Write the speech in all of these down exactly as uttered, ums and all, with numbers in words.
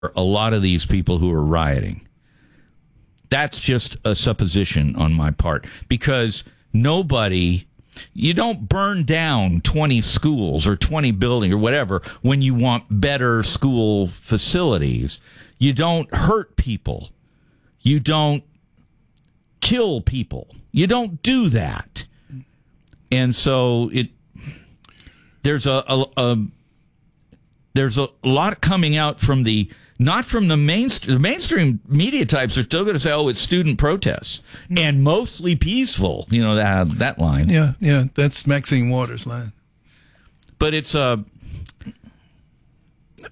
a lot of these people who are rioting. That's just a supposition on my part, because nobody, you don't burn down twenty schools or twenty buildings or whatever when you want better school facilities. You don't hurt people. You don't kill people. You don't do that. And so it there's a, a, a there's a lot coming out from the not from the mainstream. The mainstream media types are still going to say, "Oh, it's student protests and mostly peaceful." You know that that line. Yeah, yeah, that's Maxine Waters' line. But it's a uh,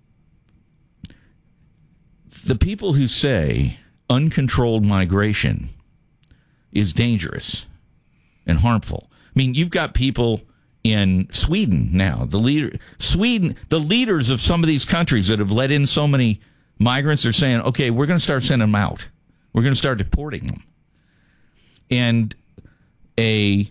the people who say uncontrolled migration is dangerous and harmful. I mean, you've got people in Sweden now, the leader, Sweden, the leaders of some of these countries that have let in so many migrants are saying, okay, we're going to start sending them out. We're going to start deporting them. And a,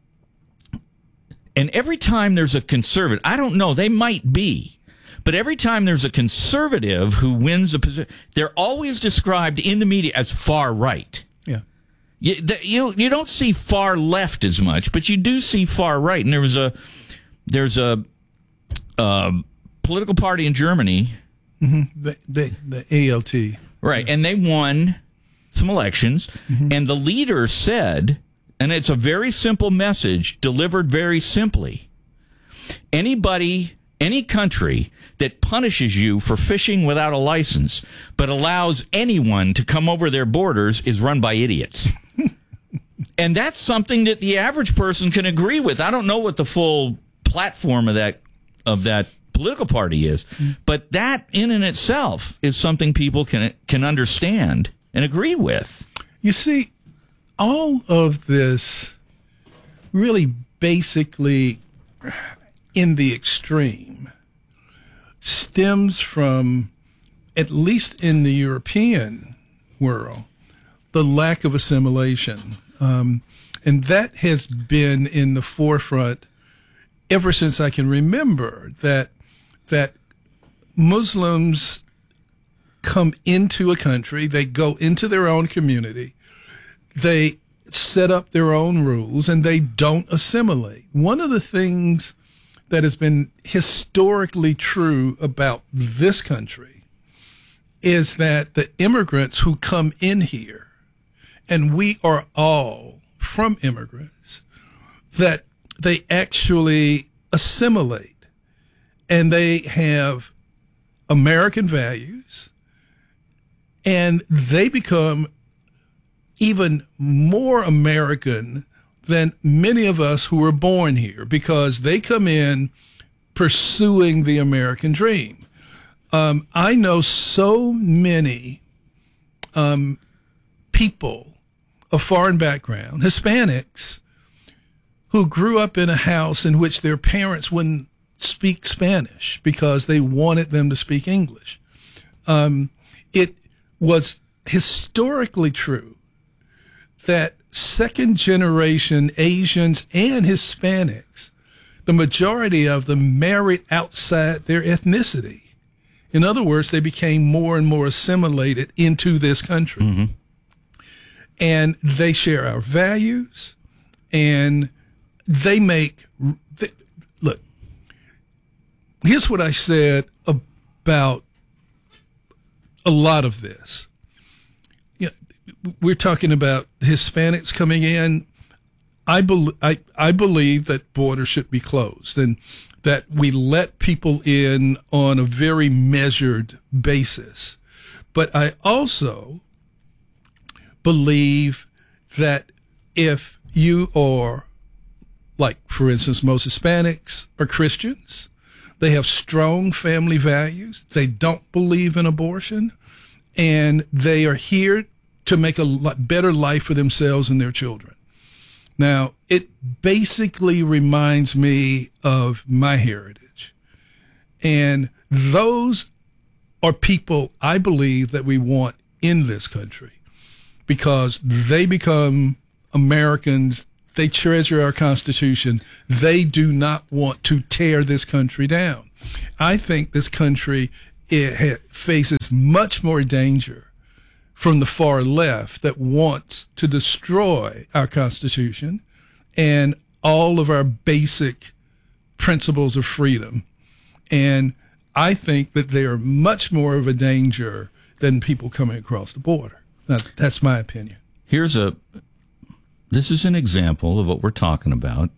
and every time there's a conservative, I don't know, they might be, but every time there's a conservative who wins a position, they're always described in the media as far right. You, you you don't see far left as much, but you do see far right. And there was a there's a, a political party in Germany, mm-hmm. the, the the A L T, right? And they won some elections, mm-hmm. and the leader said, and it's a very simple message delivered very simply: anybody, any country that punishes you for fishing without a license, but allows anyone to come over their borders, is run by idiots. And that's something that the average person can agree with. I don't know what the full platform of that of that political party is, but that in and itself is something people can can understand and agree with. You see, all of this really basically, in the extreme, stems from, at least in the European world, the lack of assimilation. Um, and that has been in the forefront ever since I can remember, that that Muslims come into a country, they go into their own community, they set up their own rules, and they don't assimilate. One of the things that has been historically true about this country is that the immigrants who come in here, and we are all from immigrants, that they actually assimilate and they have American values, and they become even more American than many of us who were born here, because they come in pursuing the American dream. Um, I know so many um, people of foreign background, Hispanics, who grew up in a house in which their parents wouldn't speak Spanish because they wanted them to speak English. Um, it was historically true that second generation Asians and Hispanics, the majority of them married outside their ethnicity. In other words, they became more and more assimilated into this country. Mm-hmm. And they share our values, and they make, they, look, here's what I said about a lot of this. You know, we're talking about Hispanics coming in. I, be, I, I believe that borders should be closed, and that we let people in on a very measured basis. But I also believe that if you are, like, for instance, most Hispanics are Christians, they have strong family values, they don't believe in abortion, and they are here to make a lot better life for themselves and their children. Now, it basically reminds me of my heritage. And those are people I believe that we want in this country, because they become Americans. They treasure our Constitution. They do not want to tear this country down. I think this country it ha- faces much more danger from the far left that wants to destroy our Constitution and all of our basic principles of freedom. And I think that they are much more of a danger than people coming across the border. Now, that's my opinion. Here's a, this is an example of what we're talking about.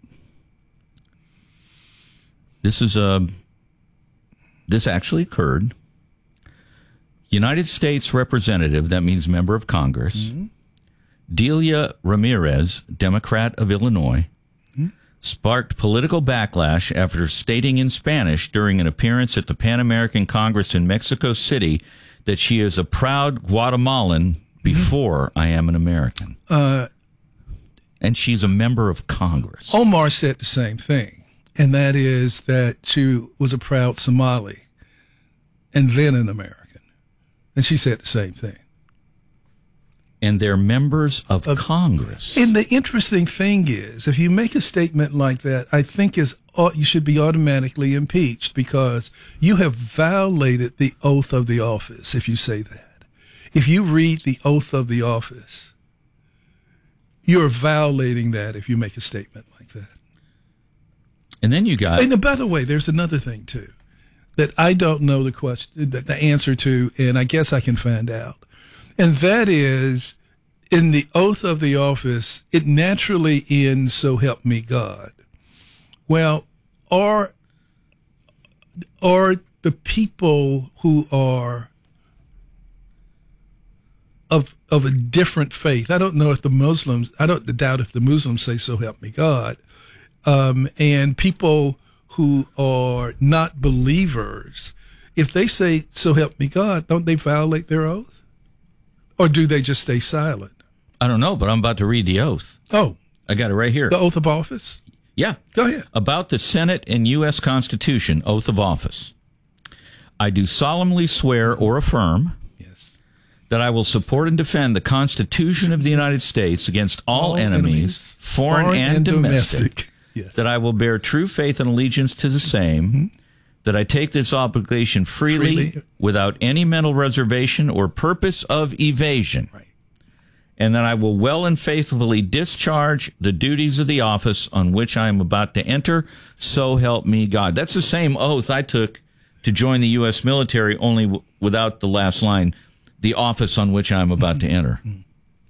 This is a, this actually occurred. United States Representative, that means member of Congress, mm-hmm. Delia Ramirez, Democrat of Illinois, mm-hmm. sparked political backlash after stating in Spanish during an appearance at the Pan American Congress in Mexico City that she is a proud Guatemalan before mm-hmm. I am an American. Uh, and she's a member of Congress. Omar said the same thing, and that is that she was a proud Somali and then an American. And she said the same thing. And they're members of, of Congress. And the interesting thing is, if you make a statement like that, I think is you should be automatically impeached because you have violated the oath of the office if you say that. If you read the oath of the office, you're violating that if you make a statement like that. And then you got... And by the way, there's another thing, too, that I don't know the question, the answer to, and I guess I can find out. And that is, in the oath of the office, it naturally ends, so help me God. Well, are, are the people who are of of a different faith, I don't know if the Muslims, I don't doubt if the Muslims say, so help me God, um, and people who are not believers, if they say, so help me God, don't they violate their oath? Or do they just stay silent? I don't know, but I'm about to read the oath. Oh. I got it right here. The oath of office? Yeah. Go ahead. About the Senate and U S Constitution, oath of office. I do solemnly swear or affirm yes. that I will support and defend the Constitution of the United States against all, all enemies, enemies, foreign, foreign and, and domestic. domestic. Yes. That I will bear true faith and allegiance to the same, mm-hmm. that I take this obligation freely, freely, without any mental reservation or purpose of evasion, right. and that I will well and faithfully discharge the duties of the office on which I am about to enter, so help me God. That's the same oath I took to join the U S military, only w- without the last line, the office on which I am about mm-hmm. to enter. Mm-hmm.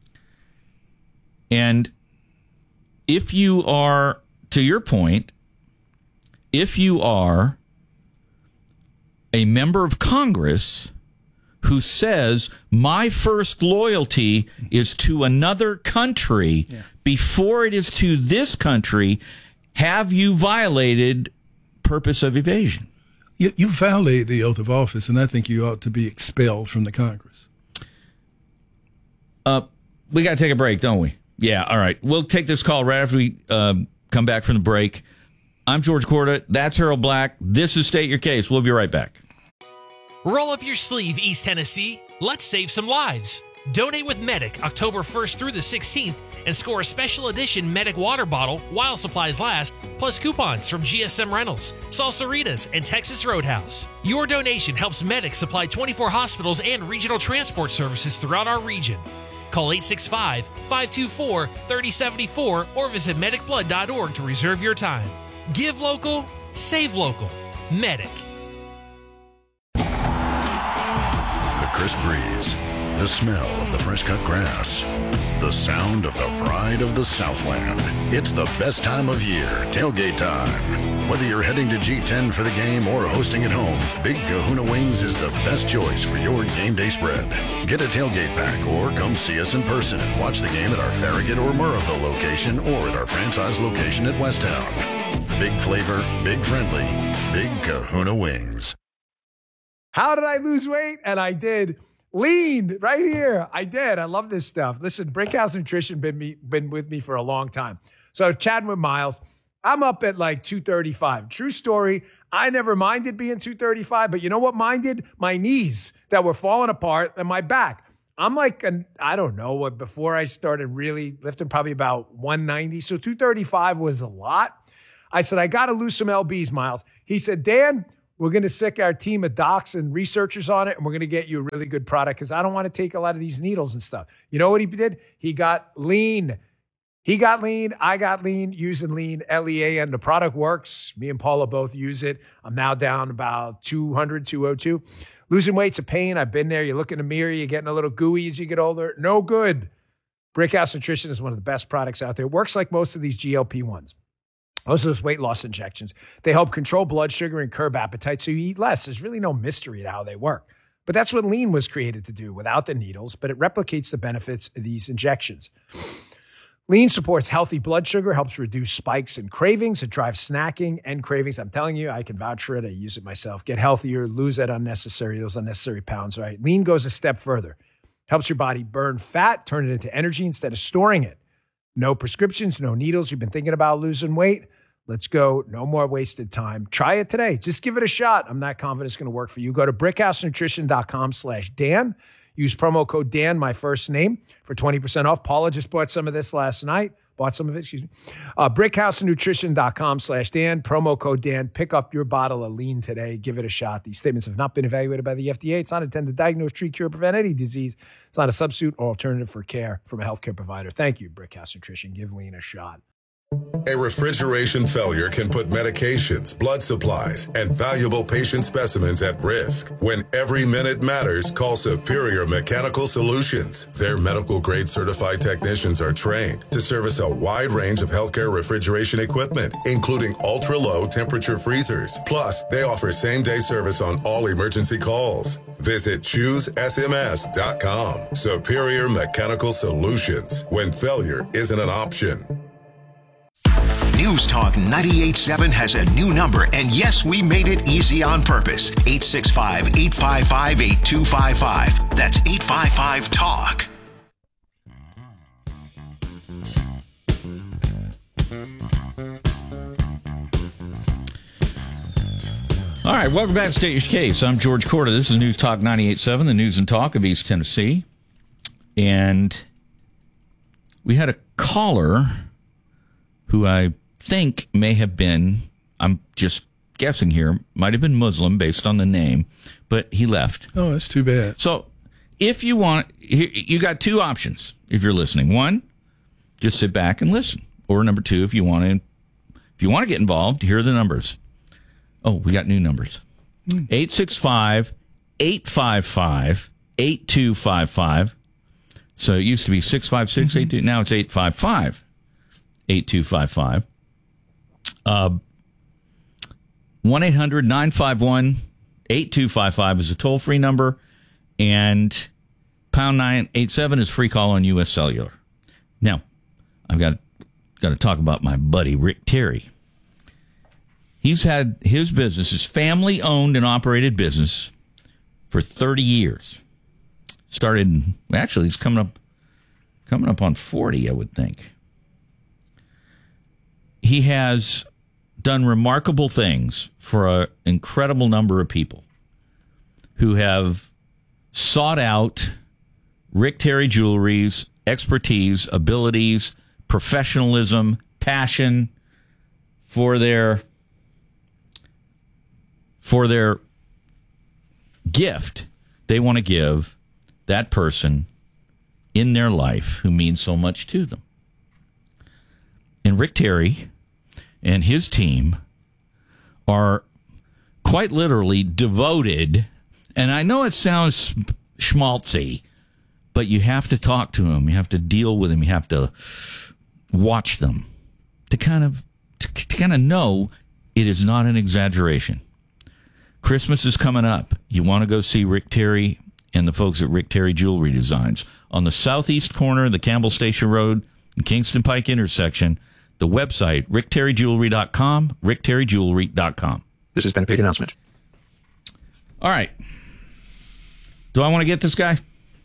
And if you are... To your point, if you are a member of Congress who says, my first loyalty is to another country yeah. before it is to this country, have you violated purpose of evasion? You, you violated the oath of office, and I think you ought to be expelled from the Congress. Uh, we got to take a break, don't we? Yeah, all right. We'll take this call right after we... Uh, come back from the break. I'm George Corda. That's Harold Black. This is State Your Case. We'll be right back. Roll up your sleeve, East Tennessee. Let's save some lives. Donate with Medic October first through the sixteenth and score a special edition Medic water bottle while supplies last, plus coupons from G S M Rentals, Salsaritas, and Texas Roadhouse. Your donation helps Medic supply twenty-four hospitals and regional transport services throughout our region. Call eight six five, five two four, three oh seven four or visit medic blood dot org to reserve your time. Give local, save local. Medic. The crisp breeze, the smell of the fresh cut grass, the sound of the pride of the Southland. It's the best time of year, tailgate time. Whether you're heading to G ten for the game or hosting at home, Big Kahuna Wings is the best choice for your game day spread. Get a tailgate pack or come see us in person and watch the game at our Farragut or Murrayville location or at our franchise location at Westtown. Big flavor, big friendly, Big Kahuna Wings. How did I lose weight? And I did. Lean right here. I did. I love this stuff. Listen, Brinkhouse Nutrition been me been with me for a long time. So chatting with Miles, I'm up at like two thirty-five. True story. I never minded being two thirty-five, but you know what minded? My knees that were falling apart and my back. I'm like, an, I don't know what, before I started really lifting, probably about one ninety. So two thirty-five was a lot. I said, I got to lose some L Bs, Miles. He said, Dan, We're going to sick our team of docs and researchers on it, and we're going to get you a really good product because I don't want to take a lot of these needles and stuff. You know what he did? He got lean. He got lean. I got lean using lean, L E A N. The product works. Me and Paula both use it. I'm now down about two hundred, two oh two. Losing weight's a pain. I've been there. You look in the mirror, you're getting a little gooey as you get older. No good. Brickhouse Nutrition is one of the best products out there. It works like most of these G L P ones. Most of those weight loss injections. They help control blood sugar and curb appetite so you eat less. There's really no mystery to how they work. But that's what lean was created to do without the needles, but it replicates the benefits of these injections. Lean supports healthy blood sugar, helps reduce spikes and cravings. It drives snacking and cravings. I'm telling you, I can vouch for it. I use it myself. Get healthier, lose that unnecessary, those unnecessary pounds, right? Lean goes a step further. Helps your body burn fat, turn it into energy instead of storing it. No prescriptions, no needles. You've been thinking about losing weight? Let's go. No more wasted time. Try it today. Just give it a shot. I'm not confident it's going to work for you. Go to brickhousenutrition.com slash Dan. Use promo code Dan, my first name, for twenty percent off. Paula just bought some of this last night. Bought some of it, excuse me. Uh, brickhousenutrition.com slash Dan. Promo code Dan. Pick up your bottle of lean today. Give it a shot. These statements have not been evaluated by the F D A. It's not intended to diagnose, treat, cure, prevent any disease. It's not a substitute or alternative for care from a healthcare provider. Thank you, Brickhouse Nutrition. Give lean a shot. A refrigeration failure can put medications, blood supplies, and valuable patient specimens at risk. When every minute matters, call Superior Mechanical Solutions. Their medical-grade certified technicians are trained to service a wide range of healthcare refrigeration equipment, including ultra-low temperature freezers. Plus, they offer same-day service on all emergency calls. Visit choose S M S dot com. Superior Mechanical Solutions. When failure isn't an option. News Talk ninety-eight point seven has a new number, and yes, we made it easy on purpose. eight six five, eight five five, eight two five five. That's eight five five, talk. All right, welcome back to State Your Case. I'm George Corda. This is News Talk ninety-eight point seven, the news and talk of East Tennessee. And we had a caller who I think may have been, I'm just guessing here, might have been Muslim based on the name, but he left. Oh, that's too bad. So if you want, you got two options if you're listening. One, just sit back and listen. Or number two, if you want to, if you want to get involved, here are the numbers. Oh, we got new numbers. eight six five, eight five five, eight two five five. So it used to be six five six, eight two. Now it's eight five five, eight two five five. Uh, one eight hundred, nine five one, eight two five five is a toll-free number, and pound nine eight seven is free call on U S Cellular. Now, I've got, got to talk about my buddy Rick Terry. He's had his business, his family-owned and operated business, for thirty years. Started, actually, he's coming up, coming up on forty, I would think. He has done remarkable things for an incredible number of people who have sought out Rick Terry Jewelry's expertise, abilities, professionalism, passion for their for their gift they want to give that person in their life who means so much to them. And Rick Terry and his team are quite literally devoted, and I know it sounds schmaltzy, but you have to talk to them, you have to deal with them, you have to watch them to kind of to, to kind of know it is not an exaggeration. Christmas is coming up. You want to go see Rick Terry and the folks at Rick Terry Jewelry Designs on the southeast corner of the Campbell Station Road and Kingston Pike intersection. The website, rick terry jewelry dot com, rick terry jewelry dot com. This has been a paid announcement. All right. Do I want to get this guy?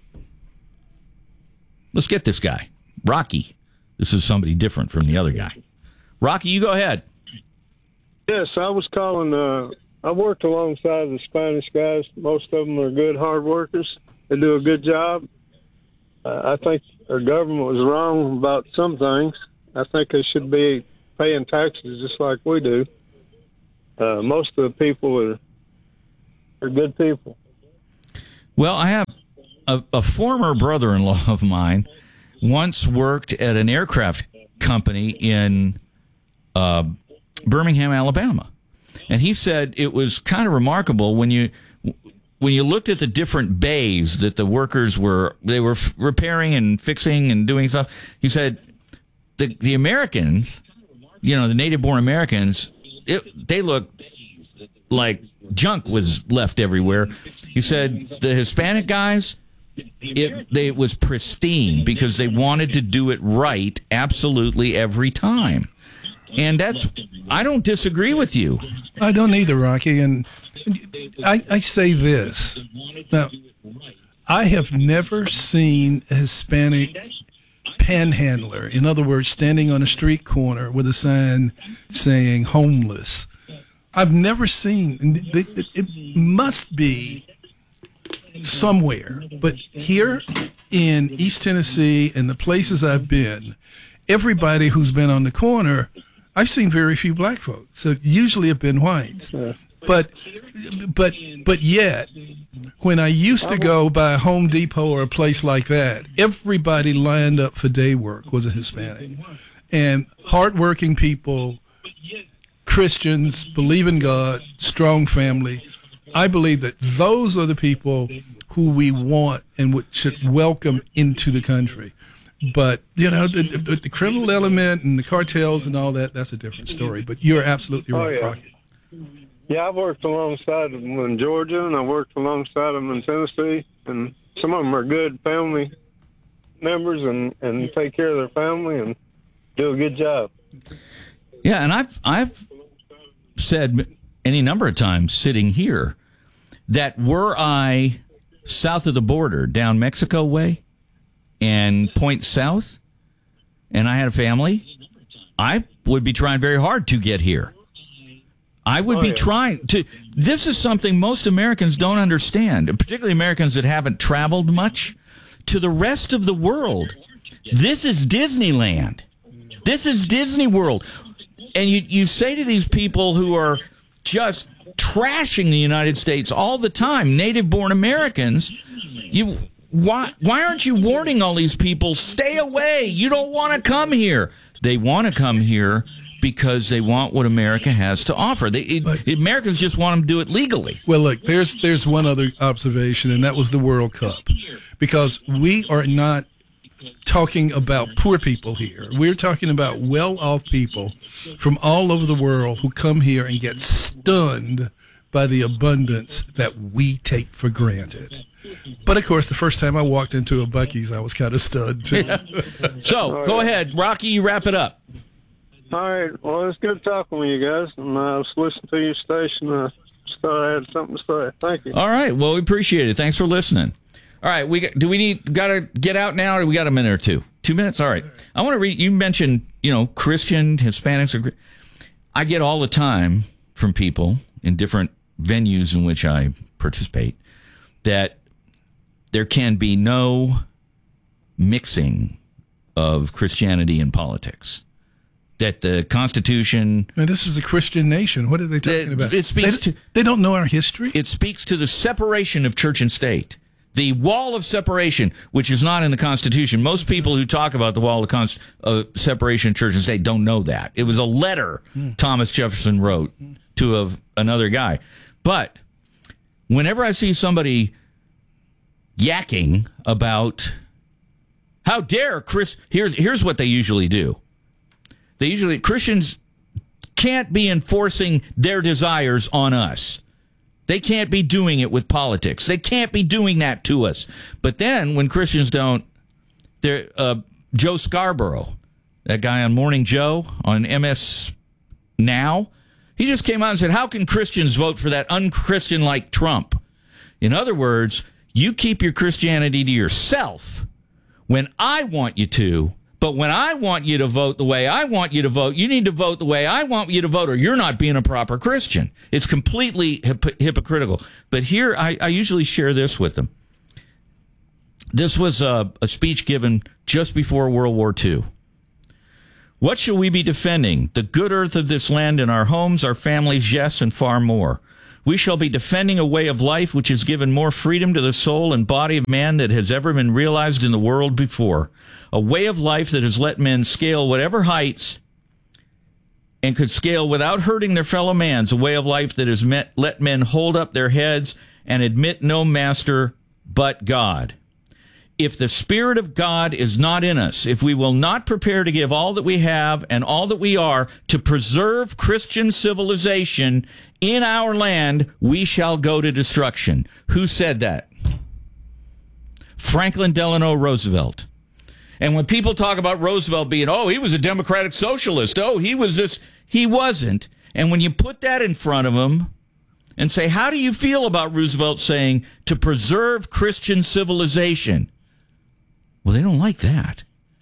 Let's get this guy. Rocky. This is somebody different from the other guy. Rocky, you go ahead. Yes, I was calling. Uh, I worked alongside the Spanish guys. Most of them are good, hard workers. They do a good job. Uh, I think our government was wrong about some things. I think they should be paying taxes just like we do. Uh, most of the people are They're good people. Well, I have a, a former brother-in-law of mine once worked at an aircraft company in uh, Birmingham, Alabama. And he said it was kind of remarkable when you when you looked at the different bays that the workers were they were f- repairing and fixing and doing stuff. He said the the Americans, you know, the native-born Americans, it, they looked like junk was left everywhere. He said the Hispanic guys, it they it was pristine because they wanted to do it right absolutely every time. And that's, I don't disagree with you. I don't either, Rocky. And I, I say this. Now, I have never seen a Hispanic panhandler, in other words, standing on a street corner with a sign saying homeless. I've never seen, it must be somewhere, but here in East Tennessee and the places I've been, everybody who's been on the corner, I've seen very few black folks. So usually have been whites. But but but yet, when I used to go by Home Depot or a place like that, everybody lined up for day work was a Hispanic. And hardworking people, Christians, believe in God, strong family. I believe that those are the people who we want and would, should welcome into the country. But, you know, the, the, the criminal element and the cartels and all that, that's a different story. But you're absolutely right, oh, yeah. Rocky. Yeah, I've worked alongside them in Georgia, and I worked alongside them in Tennessee. And some of them are good family members and, and take care of their family and do a good job. Yeah, and I've I've said any number of times sitting here that were I south of the border, down Mexico way, and point south, and I had a family, I would be trying very hard to get here. I would oh, be yeah. trying to. This is something most Americans don't understand, particularly Americans that haven't traveled much. To the rest of the world, this is Disneyland. This is Disney World. And you, you say to these people who are just trashing the United States all the time, native-born Americans, you... Why why aren't you warning all these people, stay away, you don't want to come here? They want to come here because they want what America has to offer. They, it, but, Americans just want them to do it legally. Well, look, there's there's one other observation, and that was the World Cup. Because we are not talking about poor people here. We're talking about well-off people from all over the world who come here and get stunned by the abundance that we take for granted. But, of course, the first time I walked into a Buc-ee's, I was kind of stunned, too. Yeah. So, right. Go ahead. Rocky, you wrap it up. All right. Well, it's good talking with you guys. And I was listening to your station. I just thought I had something to say. Thank you. All right. Well, we appreciate it. Thanks for listening. All right. We got, do we need got to get out now, or we got a minute or two? Two minutes? All right. I want to read. You mentioned, you know, Christian, Hispanics. Or, I get all the time from people in different venues in which I participate that there can be no mixing of Christianity and politics. That the Constitution... Now, this is a Christian nation. What are they talking it, about? It speaks they, to, they don't know our history? It speaks to the separation of church and state. The wall of separation, which is not in the Constitution. Most people who talk about the wall of const, uh, separation of church and state don't know that. It was a letter mm. Thomas Jefferson wrote mm. to a, another guy. But whenever I see somebody yakking about how dare Chris, here's here's what they usually do. They usually Christians can't be enforcing their desires on us. They can't be doing it with politics. They can't be doing that to us. But then when Christians don't, they're uh, Joe Scarborough, that guy on Morning Joe on M S Now, he just came out and said, "How can Christians vote for that unchristian like Trump?" In other words, you keep your Christianity to yourself when I want you to, but when I want you to vote the way I want you to vote, you need to vote the way I want you to vote, or you're not being a proper Christian. It's completely hip- hypocritical. But here, I, I usually share this with them. This was a, a speech given just before World War Two. What shall we be defending? The good earth of this land and our homes, our families, yes, and far more. We shall be defending a way of life which has given more freedom to the soul and body of man than has ever been realized in the world before. A way of life that has let men scale whatever heights and could scale without hurting their fellow man. A way of life that has met, let men hold up their heads and admit no master but God. If the Spirit of God is not in us, if we will not prepare to give all that we have and all that we are to preserve Christian civilization in our land, we shall go to destruction. Who said that? Franklin Delano Roosevelt. And when people talk about Roosevelt being, oh, he was a democratic socialist, oh, he was this, he wasn't. And when you put that in front of him and say, how do you feel about Roosevelt saying to preserve Christian civilization? Well, they don't like that.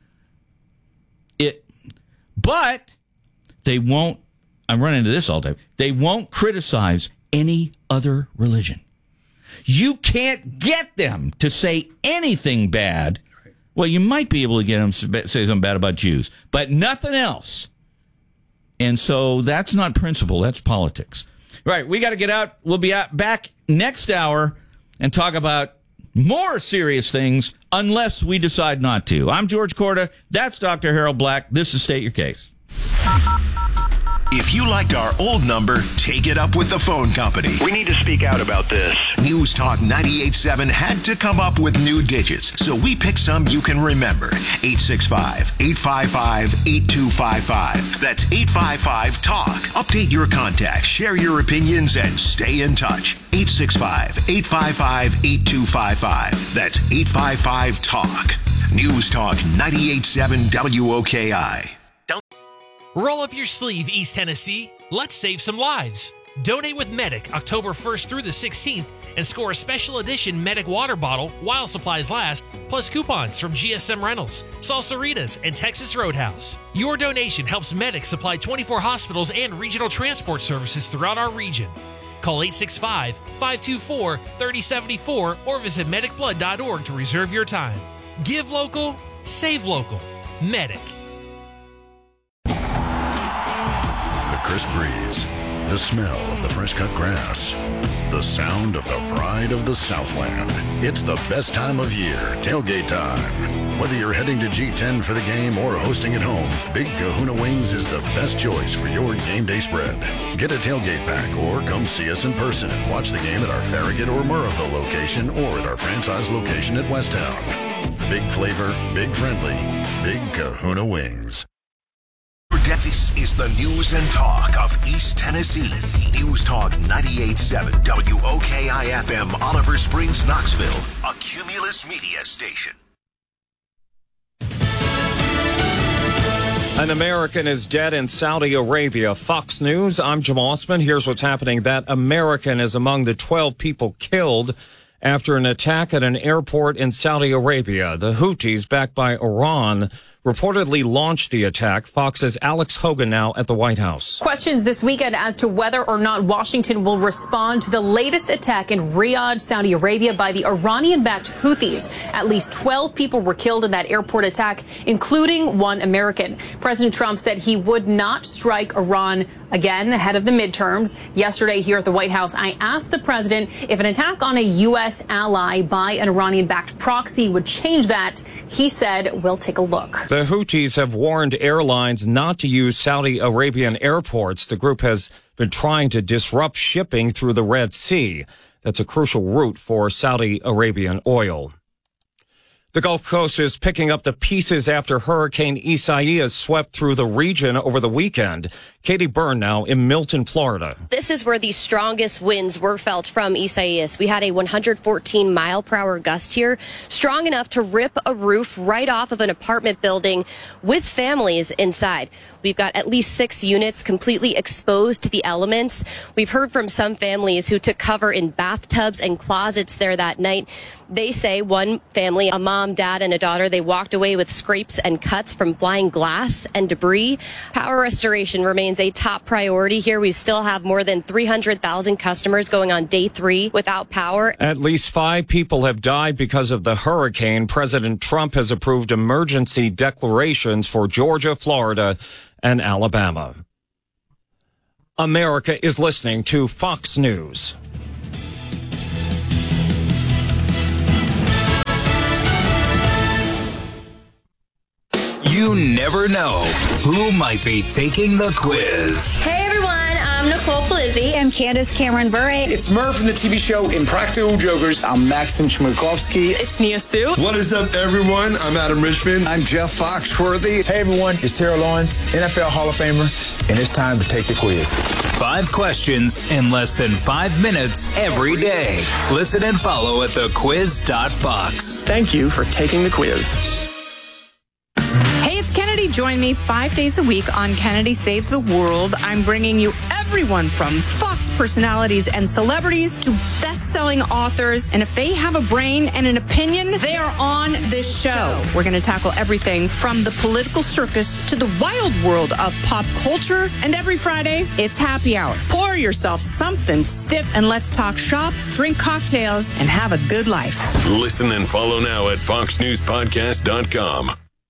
It, but they won't, I run into this all the time, they won't criticize any other religion. You can't get them to say anything bad. Well, you might be able to get them to say something bad about Jews, but nothing else. And so that's not principle, that's politics. Right, we got to get out. We'll be out back next hour and talk about more serious things unless we decide not to. I'm George Corda. That's Doctor Harold Black. This is State Your Case. If you liked our old number, take it up with the phone company. We need to speak out about this. News Talk ninety-eight point seven had to come up with new digits, so we picked some you can remember. eight six five, eight five five, eight two five five. That's eight five five, talk. Update your contacts, share your opinions, and stay in touch. eight six five, eight five five, eight two five five. That's eight five five, talk. News Talk ninety-eight point seven W O K I. Roll up your sleeve, East Tennessee. Let's save some lives. Donate with Medic October first through the sixteenth and score a special edition Medic water bottle while supplies last, plus coupons from G S M Rentals, Salsaritas, and Texas Roadhouse. Your donation helps Medic supply twenty-four hospitals and regional transport services throughout our region. Call eight six five, five two four, three oh seven four or visit medic blood dot org to reserve your time. Give local, save local. Medic. Crisp breeze, the smell of the fresh cut grass, the sound of the pride of the Southland. It's the best time of year, tailgate time. Whether you're heading to G ten for the game or hosting at home, Big Kahuna Wings is the best choice for your game day spread. Get a tailgate pack or come see us in person and watch the game at our Farragut or Murrahville location or at our franchise location at Westtown. Big flavor, big friendly, Big Kahuna Wings. This is the news and talk of East Tennessee. News Talk ninety-eight point seven W O K I F M, Oliver Springs, Knoxville, a Cumulus Media station. An American is dead in Saudi Arabia. Fox News, I'm Jim Osman. Here's what's happening. That American is among the twelve people killed after an attack at an airport in Saudi Arabia. The Houthis, backed by Iran, reportedly launched the attack. Fox's Alex Hogan now at the White House. Questions this weekend as to whether or not Washington will respond to the latest attack in Riyadh, Saudi Arabia by the Iranian-backed Houthis. At least twelve people were killed in that airport attack, including one American. President Trump said he would not strike Iran again ahead of the midterms. Yesterday here at the White House, I asked the president if an attack on a U S ally by an Iranian-backed proxy would change that. He said, we'll take a look. The Houthis have warned airlines not to use Saudi Arabian airports. The group has been trying to disrupt shipping through the Red Sea. That's a crucial route for Saudi Arabian oil. The Gulf Coast is picking up the pieces after Hurricane Isaias swept through the region over the weekend. Katie Byrne now in Milton, Florida. This is where the strongest winds were felt from Isaias. We had a one hundred fourteen mile per hour gust here, strong enough to rip a roof right off of an apartment building with families inside. We've got at least six units completely exposed to the elements. We've heard from some families who took cover in bathtubs and closets there that night. They say one family, a mom, dad, and a daughter, they walked away with scrapes and cuts from flying glass and debris. Power restoration remains a top priority here. We still have more than three hundred thousand customers going on day three without power. At least five people have died because of the hurricane. President Trump has approved emergency declarations for Georgia, Florida, and Alabama. America is listening to Fox News. You never know who might be taking the quiz. Hey everyone, I'm Nicole Palizzi. I'm Candace Cameron Bure. It's Murph from the T V show Impractical Jokers. I'm Maxim Chmerkovsky. It's Nia Sue. What is up, everyone? I'm Adam Richmond. I'm Jeff Foxworthy. Hey everyone, it's Terrell Lawrence, N F L Hall of Famer, and it's time to take the quiz. Five questions in less than five minutes every day. Listen and follow at the quiz dot fox. Thank you for taking the quiz. Hey, it's Kennedy. Join me five days a week on Kennedy Saves the World. I'm bringing you everyone from Fox personalities and celebrities to best-selling authors. And if they have a brain and an opinion, they are on this show. We're going to tackle everything from the political circus to the wild world of pop culture. And every Friday, it's happy hour. Pour yourself something stiff and let's talk shop, drink cocktails, and have a good life. Listen and follow now at fox news podcast dot com.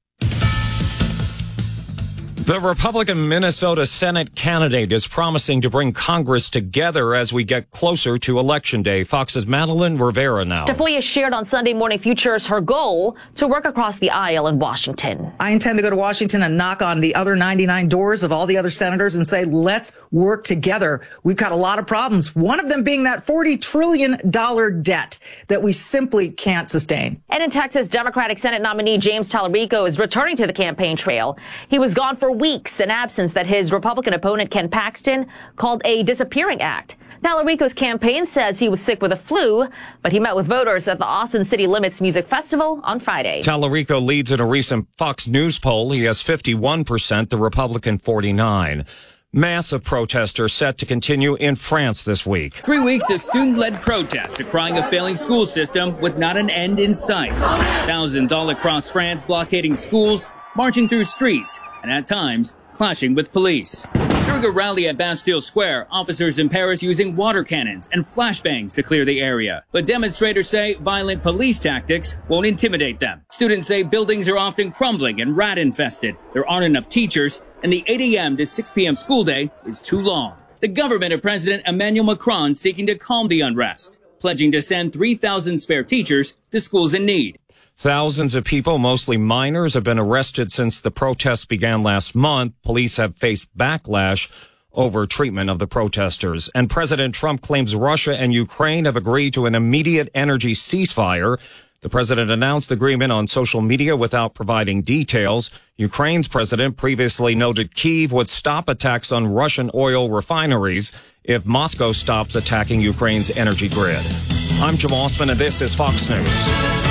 The Republican Minnesota Senate candidate is promising to bring Congress together as we get closer to Election Day. Fox's Madeline Rivera now. Tafoya shared on Sunday Morning Futures her goal to work across the aisle in Washington. I intend to go to Washington and knock on the other ninety-nine doors of all the other senators and say, let's work together. We've got a lot of problems, one of them being that forty trillion dollars debt that we simply can't sustain. And in Texas, Democratic Senate nominee James Tallarico is returning to the campaign trail. He was gone for weeks, an absence that his Republican opponent Ken Paxton called a disappearing act. Tallarico's campaign says he was sick with a flu, but he met with voters at the Austin City Limits Music Festival on Friday. Tallarico leads in a recent Fox News poll. He has fifty-one percent, the Republican forty-nine. Massive protesters set to continue in France this week. Three weeks of student-led protest decrying a failing school system with not an end in sight. Thousands all across France blockading schools, marching through streets, and at times clashing with police. During a rally at Bastille Square, officers in Paris using water cannons and flashbangs to clear the area. But demonstrators say violent police tactics won't intimidate them. Students say buildings are often crumbling and rat-infested. There aren't enough teachers, and the eight a.m. to six p.m. school day is too long. The government of President Emmanuel Macron seeking to calm the unrest, pledging to send three thousand spare teachers to schools in need. Thousands of people, mostly minors, have been arrested since the protests began last month. Police have faced backlash over treatment of the protesters. And President Trump claims Russia and Ukraine have agreed to an immediate energy ceasefire. The president announced the agreement on social media without providing details. Ukraine's president previously noted Kyiv would stop attacks on Russian oil refineries if Moscow stops attacking Ukraine's energy grid. I'm Jim Osman, and this is Fox News.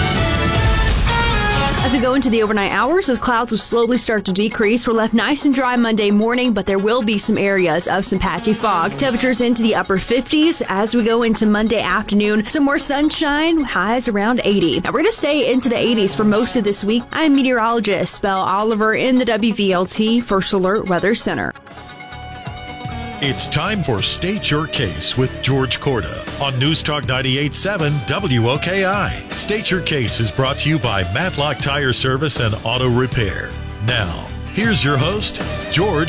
As we go into the overnight hours, as clouds will slowly start to decrease, we're left nice and dry Monday morning, but there will be some areas of some patchy fog. Temperatures into the upper fifties as we go into Monday afternoon. Some more sunshine, highs around eighty. Now we're going to stay into the eighties for most of this week. I'm meteorologist Belle Oliver in the W V L T First Alert Weather Center. It's time for State Your Case with George Corda on News Talk ninety-eight point seven W O K I. State Your Case is brought to you by Matlock Tire Service and Auto Repair. Now, here's your host, George